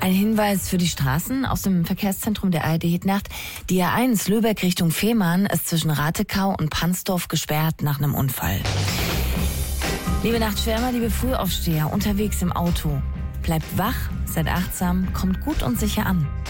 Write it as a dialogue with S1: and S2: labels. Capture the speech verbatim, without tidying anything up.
S1: Ein Hinweis für die Straßen aus dem Verkehrszentrum der A R D Hitnacht. Die A eins Lübeck Richtung Fehmarn ist zwischen Ratekau und Pansdorf gesperrt nach einem Unfall. Liebe Nachtschwärmer, liebe Frühaufsteher, unterwegs im Auto. Bleibt wach, seid achtsam, kommt gut und sicher an.